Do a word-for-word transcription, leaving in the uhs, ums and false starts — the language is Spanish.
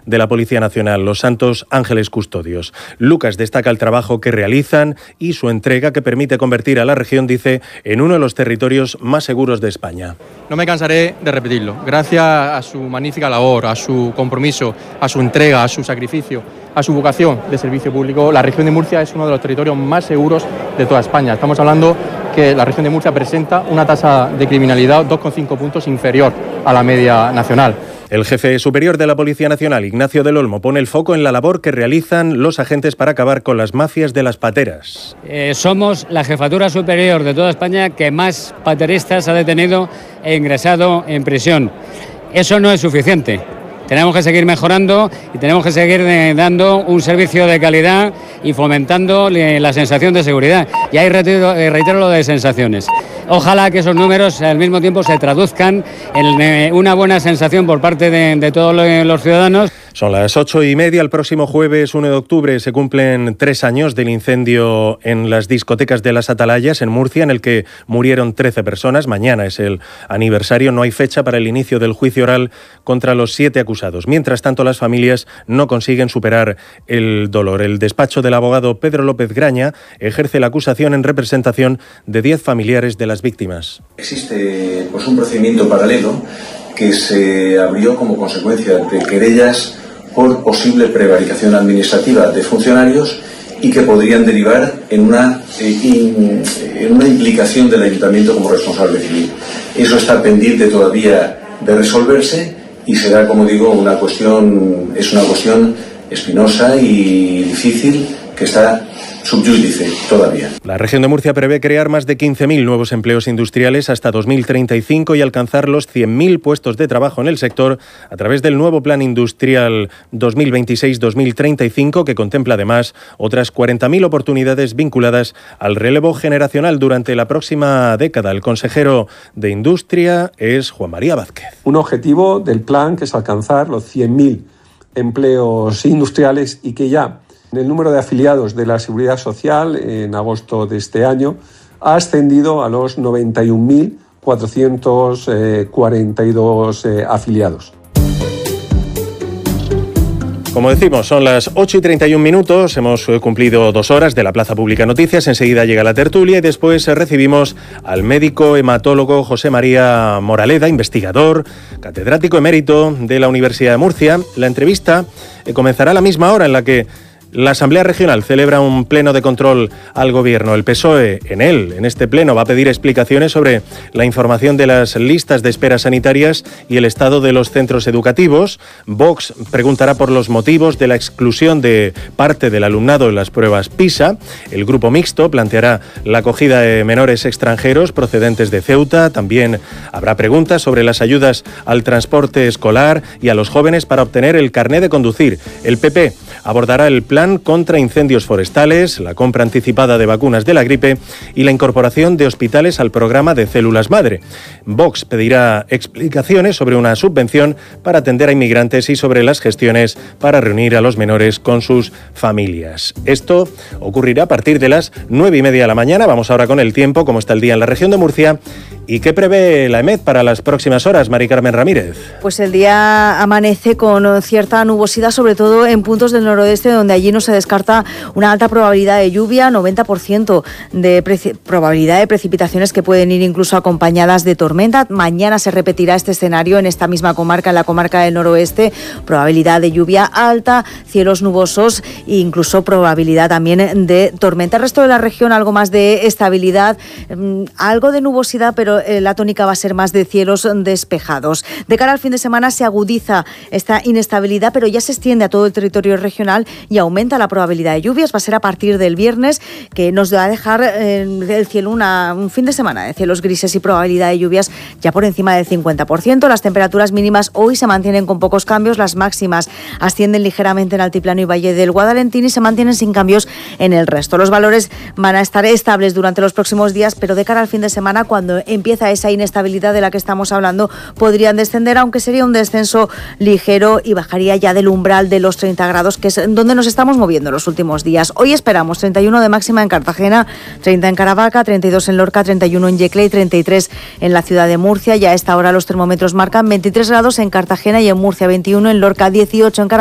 de la Policía Nacional, los Santos Ángeles Custodios. Lucas destaca el trabajo que realizan y su entrega que permite convertir a la región, dice, en uno de los territorios más seguros de España. No me cansaré de repetirlo. Gracias a su magnífica labor, a su compromiso, a su entrega, a su sacrificio, a su vocación de servicio público, la región de Murcia es uno de los territorios más seguros de toda España. Estamos hablando que la región de Murcia presenta una tasa de criminalidad dos coma cinco puntos inferior a la media nacional. El jefe superior de la Policía Nacional, Ignacio del Olmo, pone el foco en la labor que realizan los agentes para acabar con las mafias de las pateras. Eh, somos la jefatura superior de toda España que más pateristas ha detenido e ingresado en prisión. Eso no es suficiente. Tenemos que seguir mejorando y tenemos que seguir eh, dando un servicio de calidad y fomentando eh, la sensación de seguridad. Y ahí reitero, eh, reitero lo de sensaciones. Ojalá que esos números al mismo tiempo se traduzcan en eh, una buena sensación por parte de, de todos los ciudadanos. Son las ocho y media. El próximo jueves uno de octubre se cumplen tres años del incendio en las discotecas de las Atalayas en Murcia, en el que murieron trece personas. Mañana es el aniversario. No hay fecha para el inicio del juicio oral contra los siete acusados. Mientras tanto, las familias no consiguen superar el dolor. El despacho del abogado Pedro López Graña ejerce la acusación en representación de diez familiares de las víctimas. Existe pues, un procedimiento paralelo que se abrió como consecuencia de querellas por posible prevaricación administrativa de funcionarios y que podrían derivar en una, eh, in, en una implicación del ayuntamiento como responsable civil. Eso está pendiente todavía de resolverse y será, como digo, una cuestión, es una cuestión espinosa y difícil que está subyúdice todavía. La región de Murcia prevé crear más de quince mil nuevos empleos industriales hasta dos mil treinta y cinco y alcanzar los cien mil puestos de trabajo en el sector a través del nuevo Plan Industrial dos mil veintiséis dos mil treinta y cinco, que contempla además otras cuarenta mil oportunidades vinculadas al relevo generacional durante la próxima década. El consejero de Industria es Juan María Vázquez. Un objetivo del plan que es alcanzar los cien mil empleos industriales y que ya el número de afiliados de la Seguridad Social en agosto de este año ha ascendido a los noventa y un mil cuatrocientos cuarenta y dos eh, afiliados. Como decimos, son las ocho y treinta y un minutos, hemos cumplido dos horas de la Plaza Pública Noticias, enseguida llega la tertulia y después recibimos al médico hematólogo José María Moraleda, investigador, catedrático emérito de la Universidad de Murcia. La entrevista comenzará a la misma hora en la que la Asamblea Regional celebra un pleno de control al Gobierno. El P S O E, en él, en este pleno, va a pedir explicaciones sobre la información de las listas de espera sanitarias y el estado de los centros educativos. Vox preguntará por los motivos de la exclusión de parte del alumnado en las pruebas PISA. El Grupo Mixto planteará la acogida de menores extranjeros procedentes de Ceuta. También habrá preguntas sobre las ayudas al transporte escolar y a los jóvenes para obtener el carné de conducir. El P P abordará el plan contra incendios forestales, la compra anticipada de vacunas de la gripe y la incorporación de hospitales al programa de células madre. Vox pedirá explicaciones sobre una subvención para atender a inmigrantes y sobre las gestiones para reunir a los menores con sus familias. Esto ocurrirá a partir de las nueve y media de la mañana. Vamos ahora con el tiempo, cómo está el día en la región de Murcia y qué prevé la EMET para las próximas horas. Mari Carmen Ramírez. Pues el día amanece con cierta nubosidad, sobre todo en puntos del noroeste, donde allí no se descarta una alta probabilidad de lluvia, noventa por ciento de preci- probabilidad de precipitaciones que pueden ir incluso acompañadas de tormenta. Mañana se repetirá este escenario en esta misma comarca, en la comarca del noroeste, probabilidad de lluvia alta, cielos nubosos e incluso probabilidad también de tormenta. El resto de la región algo más de estabilidad, mmm, algo de nubosidad, pero eh, la tónica va a ser más de cielos despejados. De cara al fin de semana se agudiza esta inestabilidad, pero ya se extiende a todo el territorio regional y aumenta la probabilidad de lluvias. Va a ser a partir del viernes, que nos va a dejar eh, el cielo una, un fin de semana de cielos grises y probabilidad de lluvias ya por encima del cincuenta por ciento. Las temperaturas mínimas hoy se mantienen con pocos cambios, las máximas ascienden ligeramente en Altiplano y Valle del Guadalentín y se mantienen sin cambios en el resto. Los valores van a estar estables durante los próximos días, pero de cara al fin de semana, cuando empieza esa inestabilidad de la que estamos hablando, podrían descender, aunque sería un descenso ligero y bajaría ya del umbral de los treinta grados, que es donde nos estamos moviendo los últimos días. Hoy esperamos treinta y uno de máxima en Cartagena, treinta en Caravaca, treinta y dos en Lorca, treinta y uno en Yecla y treinta y tres en la ciudad de Murcia. Ya a esta hora los termómetros marcan veintitrés grados en Cartagena y en Murcia, veintiuno en Lorca, dieciocho en Caravaca.